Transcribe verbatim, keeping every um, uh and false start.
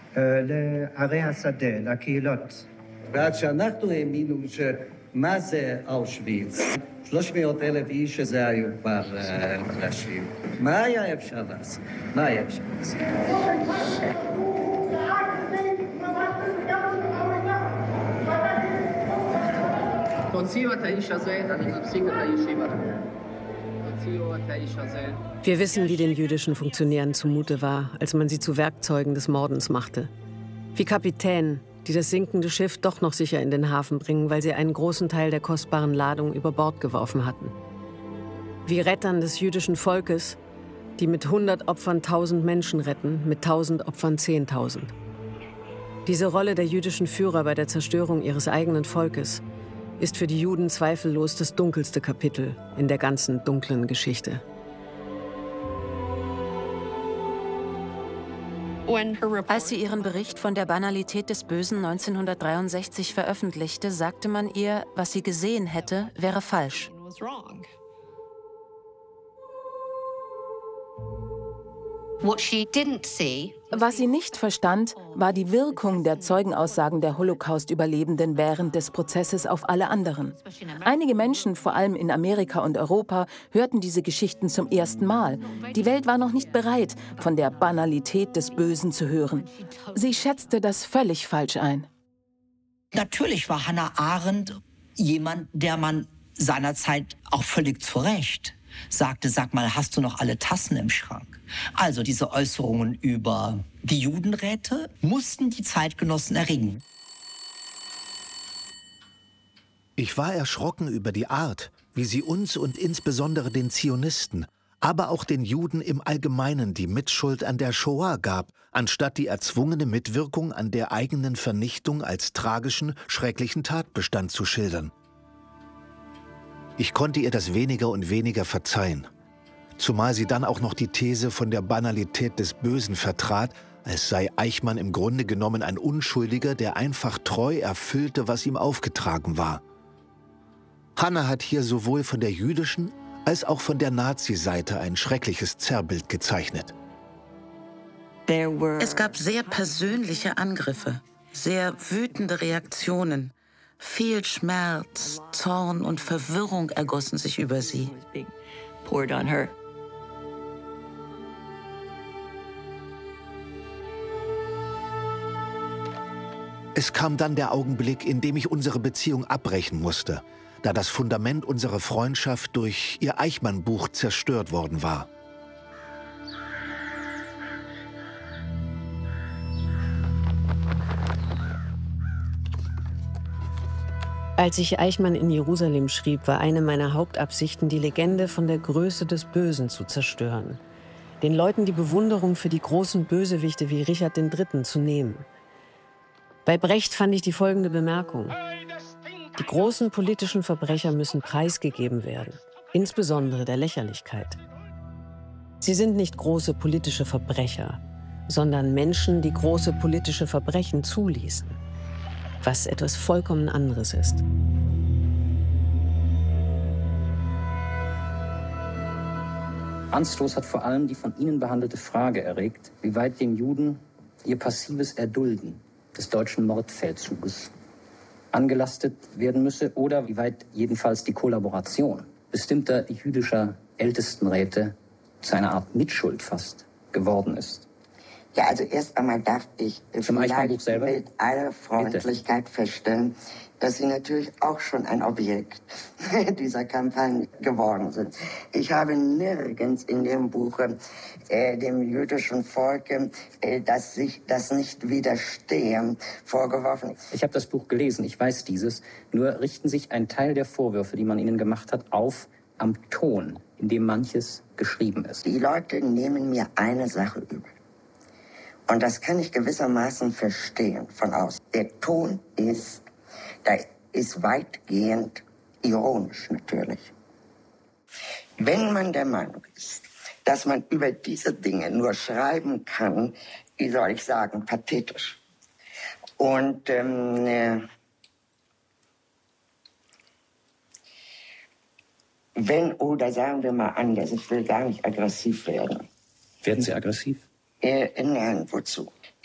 לערי השדה, לקהילות. ועד שאנחנו האמינו שמה זה אושוויץ, שלוש מאות אלף איש שזה היו כבר נשים. מה היה אפשר לעשות? מה היה אפשר לעשות? תוציאו את האיש הזה, אני מפסיק את הישיבה. Wir wissen, wie den jüdischen Funktionären zumute war, als man sie zu Werkzeugen des Mordens machte. Wie Kapitänen, die das sinkende Schiff doch noch sicher in den Hafen bringen, weil sie einen großen Teil der kostbaren Ladung über Bord geworfen hatten. Wie Rettern des jüdischen Volkes, die mit hundert Opfern tausend Menschen retten, mit tausend Opfern zehntausend. Diese Rolle der jüdischen Führer bei der Zerstörung ihres eigenen Volkes ist für die Juden zweifellos das dunkelste Kapitel in der ganzen dunklen Geschichte. Als sie ihren Bericht von der Banalität des Bösen neunzehnhundertdreiundsechzig veröffentlichte, sagte man ihr, was sie gesehen hätte, wäre falsch. Was sie nicht verstand, war die Wirkung der Zeugenaussagen der Holocaust-Überlebenden während des Prozesses auf alle anderen. Einige Menschen, vor allem in Amerika und Europa, hörten diese Geschichten zum ersten Mal. Die Welt war noch nicht bereit, von der Banalität des Bösen zu hören. Sie schätzte das völlig falsch ein. Natürlich war Hannah Arendt jemand, der man seinerzeit auch völlig zu Recht sagte, sag mal, hast du noch alle Tassen im Schrank? Also diese Äußerungen über die Judenräte mussten die Zeitgenossen erringen. Ich war erschrocken über die Art, wie sie uns und insbesondere den Zionisten, aber auch den Juden im Allgemeinen die Mitschuld an der Shoah gab, anstatt die erzwungene Mitwirkung an der eigenen Vernichtung als tragischen, schrecklichen Tatbestand zu schildern. Ich konnte ihr das weniger und weniger verzeihen, zumal sie dann auch noch die These von der Banalität des Bösen vertrat, als sei Eichmann im Grunde genommen ein Unschuldiger, der einfach treu erfüllte, was ihm aufgetragen war. Hannah hat hier sowohl von der jüdischen als auch von der Nazi-Seite ein schreckliches Zerrbild gezeichnet. Es gab sehr persönliche Angriffe, sehr wütende Reaktionen. Viel Schmerz, Zorn und Verwirrung ergossen sich über sie. Es kam dann der Augenblick, in dem ich unsere Beziehung abbrechen musste, da das Fundament unserer Freundschaft durch ihr Eichmann-Buch zerstört worden war. Als ich Eichmann in Jerusalem schrieb, war eine meiner Hauptabsichten, die Legende von der Größe des Bösen zu zerstören. Den Leuten die Bewunderung für die großen Bösewichte wie Richard der Dritte zu nehmen. Bei Brecht fand ich die folgende Bemerkung: Die großen politischen Verbrecher müssen preisgegeben werden, insbesondere der Lächerlichkeit. Sie sind nicht große politische Verbrecher, sondern Menschen, die große politische Verbrechen zuließen. Was etwas vollkommen anderes ist. Anstoß hat vor allem die von Ihnen behandelte Frage erregt, wie weit den Juden ihr passives Erdulden des deutschen Mordfeldzuges angelastet werden müsse oder wie weit jedenfalls die Kollaboration bestimmter jüdischer Ältestenräte zu einer Art Mitschuld fast geworden ist. Ja, also erst einmal darf ich vielleicht mit aller Freundlichkeit Bitte. feststellen, dass Sie natürlich auch schon ein Objekt dieser Kampagne geworden sind. Ich habe nirgends in dem Buche äh, dem jüdischen Volke, äh, dass sich das nicht widerstehen, vorgeworfen. Ich habe das Buch gelesen, ich weiß dieses. Nur richten sich ein Teil der Vorwürfe, die man Ihnen gemacht hat, auf am Ton, in dem manches geschrieben ist. Die Leute nehmen mir eine Sache übel. Und das kann ich gewissermaßen verstehen von außen. Der Ton ist, da ist weitgehend ironisch natürlich. Wenn man der Meinung ist, dass man über diese Dinge nur schreiben kann, wie soll ich sagen, pathetisch. Und ähm, äh, wenn, oder sagen wir mal anders, ich will gar nicht aggressiv werden. Werden Sie aggressiv? Äh, nein, wozu?